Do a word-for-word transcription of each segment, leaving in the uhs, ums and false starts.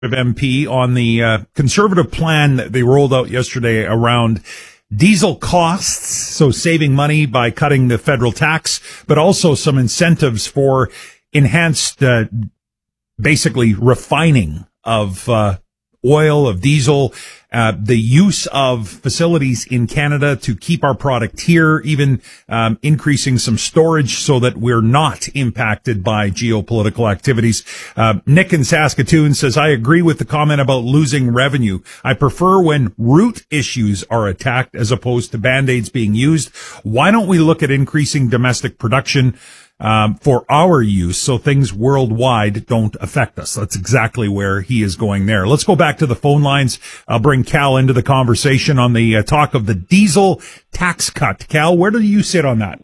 M P on the uh, conservative plan that they rolled out yesterday around diesel costs, so saving money by cutting the federal tax, but also some incentives for enhanced, uh, basically refining of uh, oil, of diesel, uh, the use of facilities in Canada to keep our product here, even um, increasing some storage so that we're not impacted by geopolitical activities. Uh, Nick in Saskatoon says, I agree with the comment about losing revenue. I prefer when root issues are attacked as opposed to Band-Aids being used. Why don't we look at increasing domestic production Um, for our use, so things worldwide don't affect us? That's exactly where he is going there. Let's go back to the phone lines. I'll bring Cal into the conversation on the uh, talk of the diesel tax cut. Cal, where do you sit on that?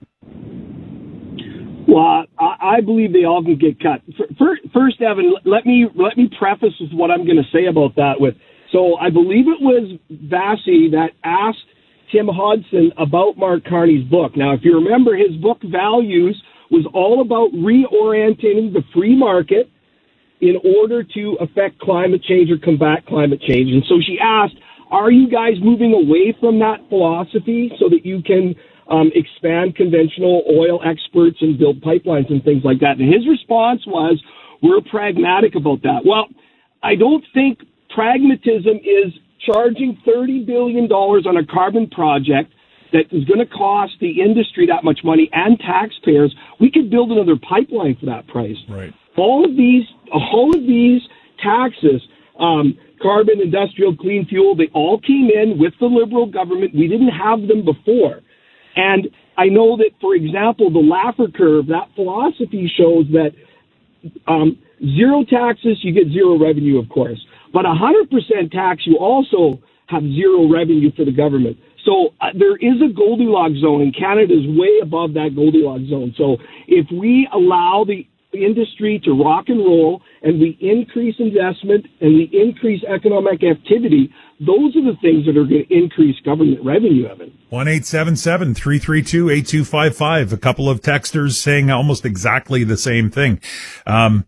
Well, I, I believe they all can get cut. First, first, Evan, let me let me preface with what I'm going to say about that. With so, I believe it was Vassy that asked Tim Hodson about Mark Carney's book. Now, if you remember, his book Values was all about reorienting the free market in order to affect climate change or combat climate change. And so she asked, are you guys moving away from that philosophy so that you can um, expand conventional oil exports and build pipelines and things like that? And his response was, we're pragmatic about that. Well, I don't think pragmatism is charging thirty billion dollars on a carbon project that is going to cost the industry that much money and taxpayers. We could build another pipeline for that price. Right. All of these, all of these taxes, um, carbon, industrial, clean fuel, they all came in with the Liberal government. We didn't have them before. And I know that, for example, the Laffer curve, that philosophy shows that um, zero taxes, you get zero revenue, of course. But one hundred percent tax, you also have zero revenue for the government. So uh, there is a Goldilocks zone, and Canada is way above that Goldilocks zone. So if we allow the industry to rock and roll, and we increase investment, and we increase economic activity, those are the things that are going to increase government revenue, Evan. one eight seven seven, three three two, eight two five five. A couple of texters saying almost exactly the same thing. Um,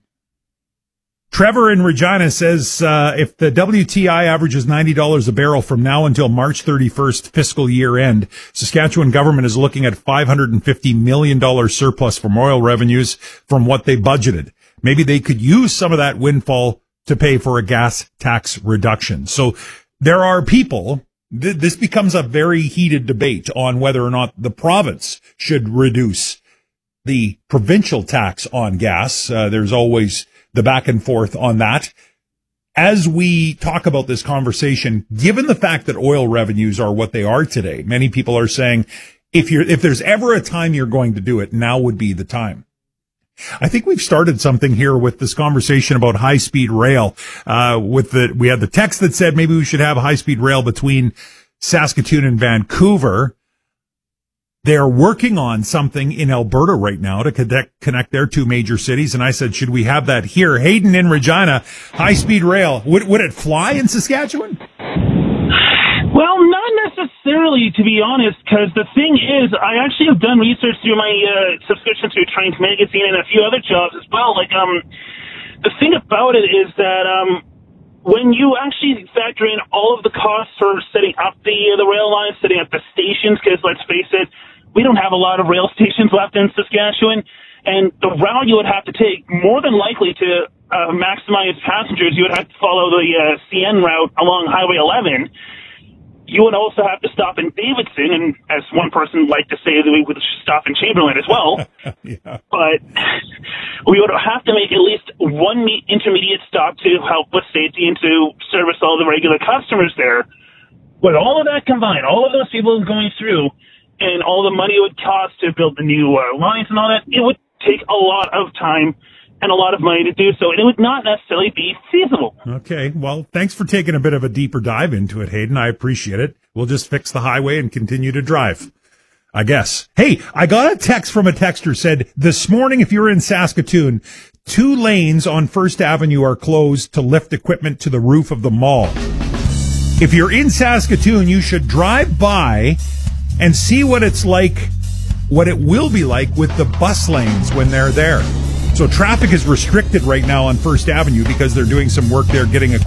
Trevor in Regina says, uh, if the W T I averages ninety dollars a barrel from now until March thirty-first fiscal year end, Saskatchewan government is looking at five hundred fifty million dollars surplus from oil revenues from what they budgeted. Maybe they could use some of that windfall to pay for a gas tax reduction. So there are people, th- this becomes a very heated debate on whether or not the province should reduce the provincial tax on gas. Uh, there's always the back and forth on that. As we talk about this conversation, given the fact that oil revenues are what they are today, many people are saying, if you're, if there's ever a time you're going to do it, now would be the time. I think we've started something here with this conversation about high-speed rail. Uh, with the, we had the text that said maybe we should have high-speed rail between Saskatoon and Vancouver. They're working on something in Alberta right now to connect, connect their two major cities. And I said, should we have that here? Hayden in Regina, high-speed rail. Would, would it fly in Saskatchewan? Well, not necessarily, to be honest, because the thing is, I actually have done research through my uh, subscription to Trains Magazine and a few other jobs as well. Like, um, the thing about it is that um, when you actually factor in all of the costs for setting up the uh, the rail lines, setting up the stations, because let's face it, we don't have a lot of rail stations left in Saskatchewan, and the route you would have to take, more than likely to uh, maximize passengers, you would have to follow the uh, C N route along Highway eleven. You would also have to stop in Davidson, and as one person liked to say, that we would stop in Chamberlain as well. Yeah. But we would have to make at least one intermediate stop to help with safety and to service all the regular customers there. With all of that combined, all of those people going through, and all the money it would cost to build the new uh, lines and all that, it would take a lot of time and a lot of money to do so, and it would not necessarily be feasible. Okay, well, thanks for taking a bit of a deeper dive into it, Hayden. I appreciate it. We'll just fix the highway and continue to drive, I guess. Hey, I got a text from a texter said, this morning, if you're in Saskatoon, two lanes on First Avenue are closed to lift equipment to the roof of the mall. If you're in Saskatoon, you should drive by and see what it's like, what it will be like with the bus lanes when they're there. So traffic is restricted right now on First Avenue because they're doing some work there getting a